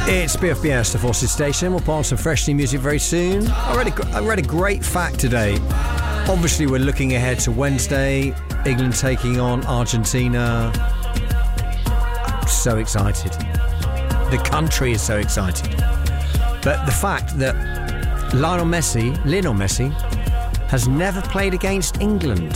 It's BFBS, the Forces Station. We'll put on some fresh new music very soon. I read a great fact today. Obviously, we're looking ahead to Wednesday. England taking on Argentina. I'm so excited. The country is so excited. But the fact that Lionel Messi has never played against England.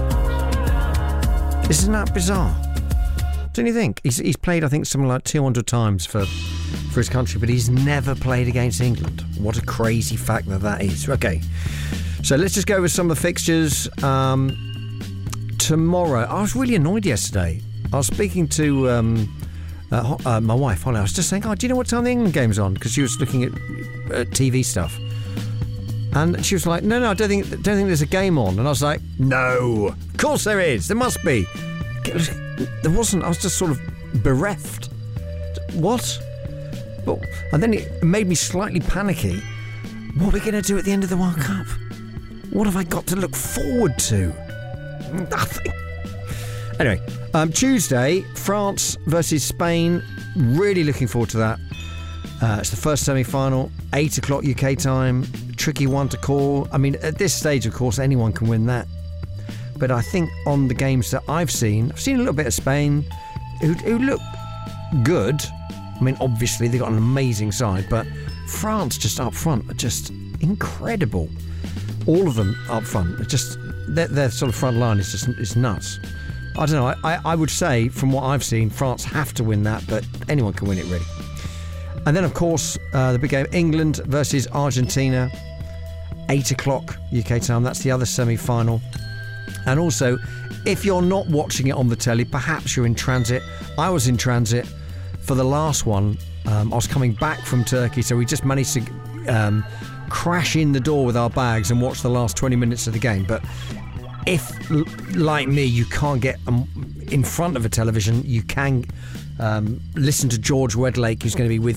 Isn't that bizarre? Don't you think? He's played, I think, something like 200 times for his country, but he's never played against England. What a crazy fact that is. Okay, so let's just go over some of the fixtures. Tomorrow, I was really annoyed yesterday. I was speaking to my wife, Holly. I was just saying, do you know what time the England game's on? Because she was looking at TV stuff. And she was like, no, I don't think there's a game on. And I was like, no, of course there is. There must be. There wasn't. I was just sort of bereft. What? And then it made me slightly panicky. What are we going to do at the end of the World Cup? What have I got to look forward to? Nothing. Anyway, Tuesday, France versus Spain. Really looking forward to that. It's the first semi-final, 8 o'clock UK time. Tricky one to call. I mean, at this stage, of course, anyone can win that. But I think on the games that I've seen a little bit of Spain, who look good. I mean, obviously, they've got an amazing side, but France just up front are just incredible. All of them up front. Their sort of front line is nuts. I don't know. I would say, from what I've seen, France have to win that, but anyone can win it, really. And then, of course, the big game, England versus Argentina, 8 o'clock UK time. That's the other semi-final. And also, if you're not watching it on the telly, perhaps you're in transit. I was in transit for the last one. I was coming back from Turkey, so we just managed to crash in the door with our bags and watch the last 20 minutes of the game. But if, like me, you can't get in front of a television, you can listen to George Wedlake, who's going to be with